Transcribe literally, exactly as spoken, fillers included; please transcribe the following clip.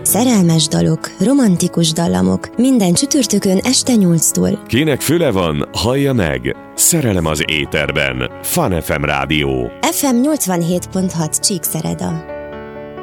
Szerelmes dalok, romantikus dallamok, minden csütörtökön este nyolctól. Kinek füle van, hallja meg. Szerelem az éterben. Fun ef em Rádió. ef em nyolcvanhét pont hat Csíkszereda.